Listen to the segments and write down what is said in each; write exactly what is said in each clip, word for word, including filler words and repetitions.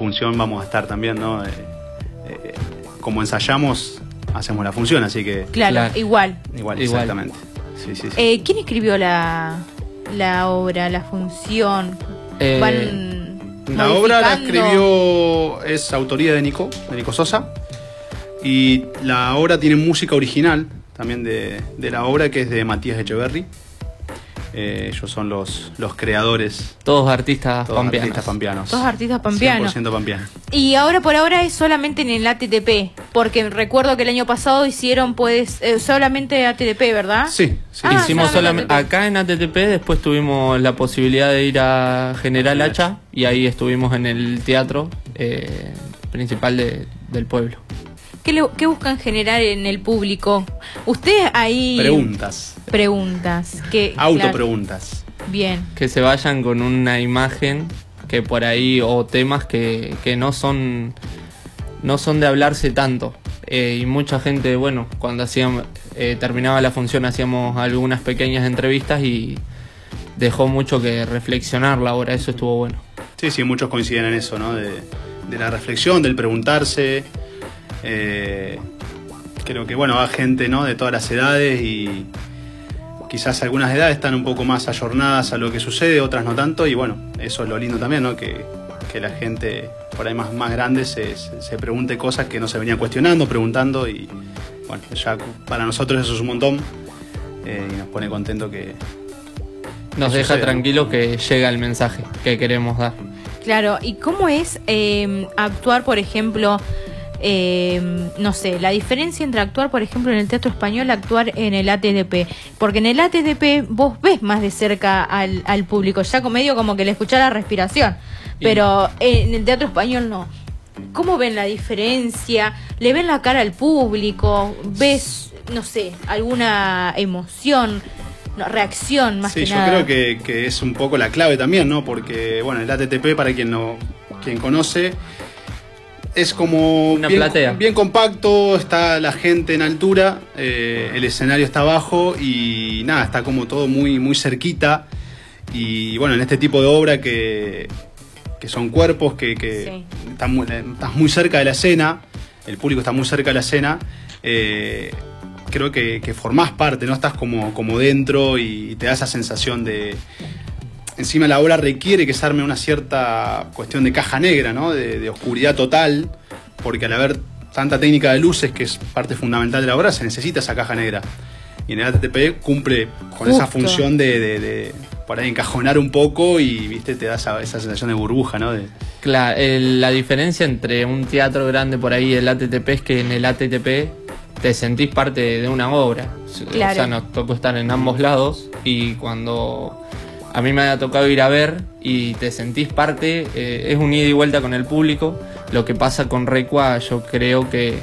función vamos a estar también, ¿no? Eh, eh, como ensayamos, hacemos la función, así que... Claro, claro. igual. Igual, igual. exactamente. Sí, sí, sí. Eh, ¿Quién escribió la, la obra, la función? Eh, ¿Van la obra la escribió, es autoría de Nico, de Nico Sosa, y la obra tiene música original también de, de la obra, que es de Matías Echeverry. Eh, ellos son los, los creadores. Todos artistas todos pampeanos. artistas pampeanos. Todos artistas pampeanos. cien por ciento pampeanos. Y ahora por ahora es solamente en el A T T P, porque recuerdo que el año pasado hicieron pues eh, solamente A T T P, ¿verdad? Sí, sí. Ah, Hicimos solamente solamente acá en A T T P, después tuvimos la posibilidad de ir a General Hacha y ahí estuvimos en el teatro eh, principal de, del pueblo. ¿Qué, le, ¿Qué buscan generar en el público? Ustedes ahí... Preguntas. Preguntas. Que, Autopreguntas. Claro, bien. Que se vayan con una imagen que por ahí, o temas que, que no son no son de hablarse tanto. Eh, y mucha gente, bueno, cuando hacíamos, eh, terminaba la función hacíamos algunas pequeñas entrevistas y dejó mucho que reflexionar la obra, eso estuvo bueno. Sí, sí, muchos coinciden en eso, ¿no? De, de la reflexión, del preguntarse... Eh, creo que bueno, va gente, ¿no?, de todas las edades y quizás algunas edades están un poco más ayornadas a lo que sucede, otras no tanto, y bueno, eso es lo lindo también, ¿no?, que, que la gente por ahí más, más grande se, se, se pregunte cosas que no se venían cuestionando, preguntando, y bueno, ya para nosotros eso es un montón eh, y nos pone contento que nos que deja suceda, tranquilos, ¿no?, que llega el mensaje que queremos dar. Claro, ¿y cómo es eh, actuar, por ejemplo... Eh, no sé, la diferencia entre actuar, por ejemplo, en el Teatro Español, actuar en el A T T P? Porque en el A T T P vos ves más de cerca al, al público, ya con medio como que le escuchás la respiración, pero en el Teatro Español no. ¿Cómo ven la diferencia? ¿Le ven la cara al público? ¿Ves, no sé, alguna emoción, no, reacción más sí, que yo nada? creo que, que es un poco la clave también, ¿no? Porque, bueno, el A T T P, para quien no, quien conoce... Es como una bien, platea. bien compacto, está la gente en altura, eh, el escenario está abajo y nada, está como todo muy, muy cerquita. Y bueno, en este tipo de obra que, que son cuerpos, que, que sí. están muy, estás muy cerca de la escena, el público está muy cerca de la escena, eh, creo que, que formás parte, ¿no? Estás como, como dentro y te da esa sensación de... Encima la obra requiere que se arme una cierta cuestión de caja negra, ¿no? De, de oscuridad total, porque al haber tanta técnica de luces, que es parte fundamental de la obra, se necesita esa caja negra. Y en el A T T P cumple con Justo. esa función de, de, de por ahí encajonar un poco y, viste, te da esa, esa sensación de burbuja, ¿no? De... Claro, el, la diferencia entre un teatro grande por ahí y el A T T P es que en el A T T P te sentís parte de una obra. Claro. O sea, nos tocó estar en ambos lados y cuando... A mí me ha tocado ir a ver y te sentís parte, eh, es un ida y vuelta con el público. Lo que pasa con Recua yo creo que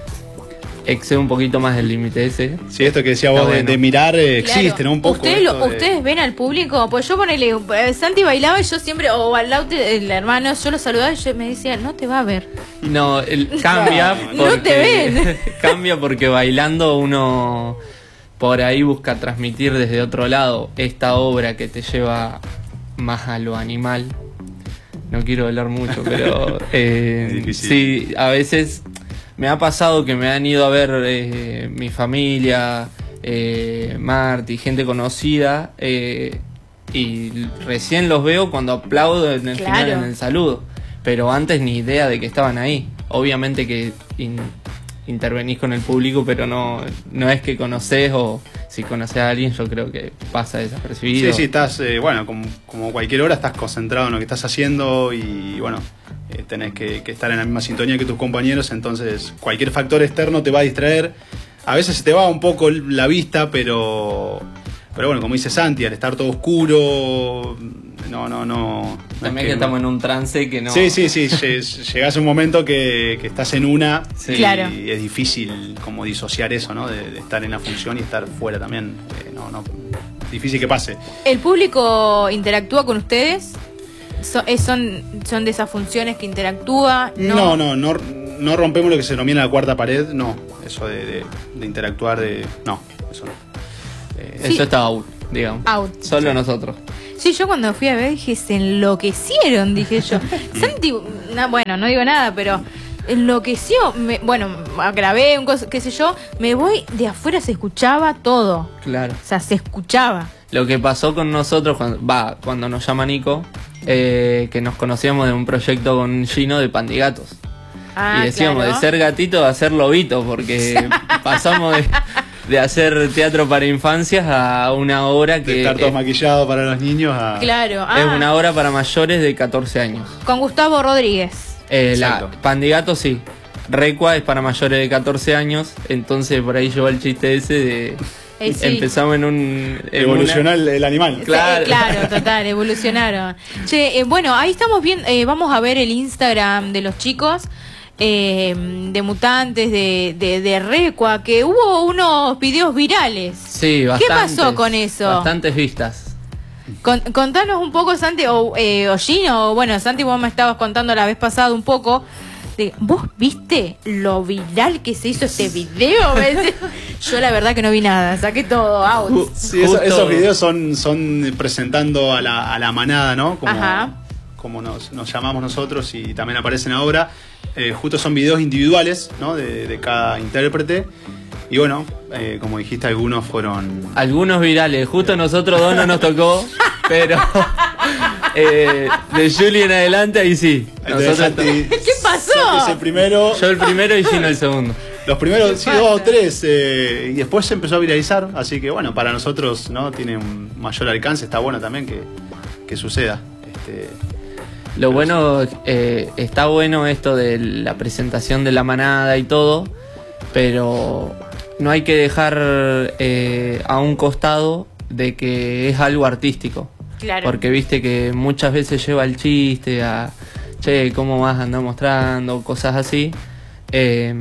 excede un poquito más del límite ese. Sí, esto que decía vos bueno. de, de mirar eh, claro. existe, ¿no? Un poco. ¿Ustedes, lo, de... ¿Ustedes ven al público? Pues yo ponele, Santi bailaba y yo siempre, o al lado el hermano, yo lo saludaba y yo me decía, no te va a ver. No, el, cambia no, porque... no te ven. Cambia porque bailando uno... por ahí busca transmitir desde otro lado esta obra que te lleva más a lo animal. No quiero hablar mucho, pero eh, sí, a veces me ha pasado que me han ido a ver eh, mi familia, eh, Marti, gente conocida, eh, y recién los veo cuando aplaudo en el claro. final, en el saludo. Pero antes ni idea de que estaban ahí. Obviamente que... In, intervenís con el público, pero no, no es que conocés, o si conocés a alguien yo creo que pasa desapercibido. Sí, sí, estás, eh, bueno, como, como cualquier hora estás concentrado en lo que estás haciendo y bueno, eh, tenés que, que estar en la misma sintonía que tus compañeros, entonces cualquier factor externo te va a distraer. A veces se te va un poco la vista, pero, pero bueno, como dice Santi, al estar todo oscuro... No, no, no. También es que, que estamos en un trance que no... Sí, sí, sí. Llegás a un momento que, que estás en una sí. y claro. es difícil como disociar eso, ¿no? De, de estar en la función y estar fuera también. Eh, no, no, difícil que pase. ¿El público interactúa con ustedes? ¿Son, son, son de esas funciones que interactúa? No, no, no, no, no rompemos lo que se denomina la cuarta pared, no. Eso de, de, de interactuar, de... No, eso no. Eh, sí. Eso está out, digamos. Out. Solo sí. nosotros. Sí, yo cuando fui a ver dije, se enloquecieron, dije yo. Santi, na, bueno, no digo nada, pero enloqueció. Me, bueno, grabé un cosa, qué sé yo, me voy, de afuera se escuchaba todo. Claro. O sea, se escuchaba. Lo que pasó con nosotros, cuando, va, cuando nos llama Nico, eh, que nos conocíamos de un proyecto con Gino de Pandigatos. Ah, y decíamos, claro. de ser gatito a ser lobito, porque pasamos de, de hacer teatro para infancias a una obra que De estar todos es, maquillados para los niños a... Claro, ah, es una obra para mayores de catorce años. con Gustavo Rodríguez. Eh, la Exacto. Pandigatos sí. Recua es para mayores de catorce años, entonces por ahí llevó el chiste ese de... Eh, sí. Empezamos en un... en Evolucionar el, el animal. Claro. Sí, claro, total, evolucionaron. Che, eh, bueno, ahí estamos bien, eh, vamos a ver el Instagram de los chicos, eh, de Mutantes, de, de, de Recua, que hubo unos videos virales. Sí, bastantes. ¿Qué pasó con eso? Bastantes vistas. Con, contanos un poco, Santi, o, eh, o Gino, o bueno, Santi, vos me estabas contando la vez pasada un poco. De, ¿vos viste lo viral que se hizo este video? Yo la verdad que no vi nada, saqué todo out. Sí, eso- Justo- esos videos son, son presentando a la, a la manada, ¿no? Como, Ajá. como nos, nos llamamos nosotros y también aparece en la obra. Eh, justo son videos individuales, ¿no? De, de cada intérprete. Y bueno, eh, como dijiste, algunos fueron... Algunos virales, justo nosotros dos no nos tocó, pero eh, de Julie en adelante ahí sí. Entonces, Nosotros- Santi- ¿Qué pasó? Santi es el primero. yo el primero y Gino el segundo. Los primeros, sí, pasa? dos o tres. eh, y después se empezó a viralizar. Así que bueno, para nosotros, ¿no? Tiene un mayor alcance. Está bueno también que, que suceda. Este, Lo bueno, eh, está bueno esto de la presentación de la manada y todo, pero no hay que dejar eh, a un costado de que es algo artístico. Claro. Porque viste que muchas veces lleva el chiste a, che, ¿cómo vas a andar mostrando? Cosas así. Eh,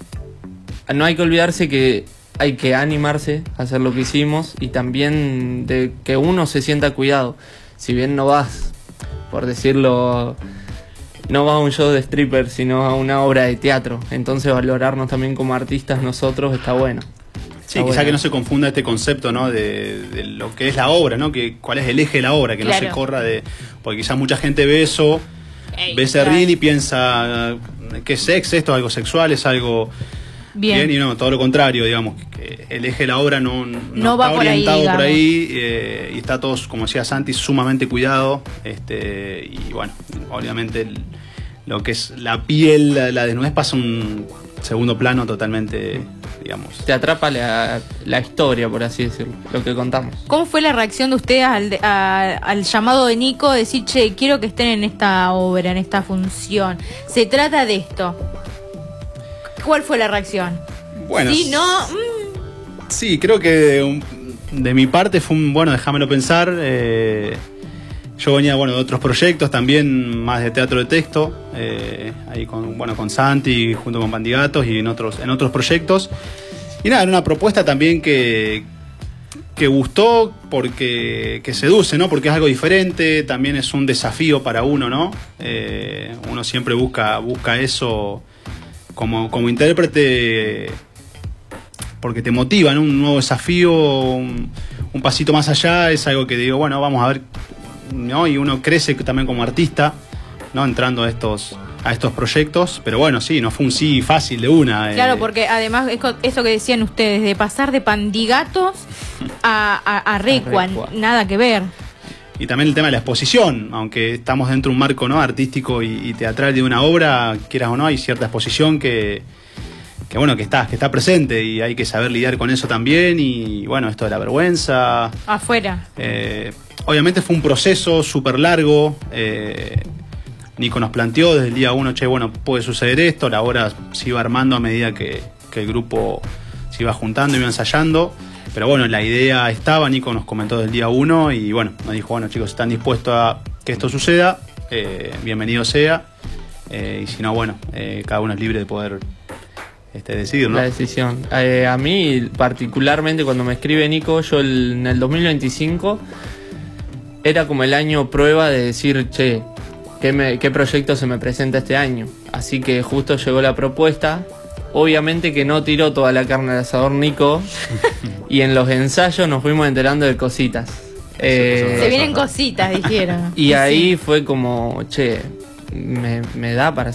no hay que olvidarse que hay que animarse a hacer lo que hicimos y también de que uno se sienta cuidado. Si bien no vas, por decirlo, no vas a un show de stripper, sino a una obra de teatro. Entonces valorarnos también como artistas nosotros está bueno. sí, Está quizá bueno. que no se confunda este concepto, ¿no? De, de lo que es la obra, ¿no? Que, cuál es el eje de la obra, que no Claro. se corra de... Porque quizás mucha gente ve eso, Ey, ve ese claro. reel y piensa, ¿qué es sex esto? ¿Algo sexual? ¿Es algo...? Bien. y no, todo lo contrario, digamos, que el eje de la obra no, no, No va está por ahí, orientado por digamos. ahí eh, y está todos, como decía Santi, sumamente cuidado. Este, y bueno, obviamente el- lo que es la piel, la, la desnudez pasa a un segundo plano totalmente, digamos. Te atrapa la, la historia, por así decirlo, lo que contamos. ¿Cómo fue la reacción de ustedes al, de- a- al llamado de Nico? Decir, che, quiero que estén en esta obra, en esta función. Se trata de esto. ¿Cuál fue la reacción? Bueno, Sí, no. mm, sí, creo que de, un- de mi parte fue un, bueno, déjamelo pensar. eh, yo venía, bueno, de otros proyectos también, más de teatro de texto, eh, ahí con, bueno, con Santi, junto con Pandigatos y en otros, en otros proyectos. Y nada, era una propuesta también que, que gustó porque que seduce, ¿no? Porque es algo diferente, también es un desafío para uno, ¿no? Eh, uno siempre busca, busca eso como, como intérprete porque te motiva, ¿no? Un nuevo desafío, un, un pasito más allá, es algo que digo, bueno, vamos a ver, ¿no? Y uno crece también como artista, ¿no? Entrando a estos, a estos proyectos, pero bueno, sí, no fue un sí fácil de una. Claro, eh, porque además es co- eso que decían ustedes, de pasar de Pandigatos a, a, a Recua, A Recua. nada que ver. Y también el tema de la exposición, aunque estamos dentro de un marco, ¿no? Artístico y, y teatral de una obra, quieras o no, hay cierta exposición que, que bueno, que está, que está presente y hay que saber lidiar con eso también. Y bueno, esto de la vergüenza. Afuera. eh, obviamente fue un proceso súper largo. eh, Nico nos planteó desde el día uno, che, bueno, puede suceder esto. La obra se iba armando a medida que, que el grupo se iba juntando, iba ensayando. Pero bueno, la idea estaba, Nico nos comentó desde el día uno y bueno, nos dijo, bueno chicos, están dispuestos a que esto suceda, eh, bienvenido sea. Eh, y si no, bueno, eh, cada uno es libre de poder este, decidir, ¿no? La decisión. Eh, a mí, particularmente, cuando me escribe Nico, yo el- en el dos mil veinticinco era como el año prueba de decir, che, ¿qué, me- qué proyecto se me presenta este año? Así que justo llegó la propuesta. Obviamente que no tiró toda la carne al asador Nico y en los ensayos nos fuimos enterando de cositas. Eh, Se vienen cositas, dijeron. y Sí. ahí fue como, che, me, me da para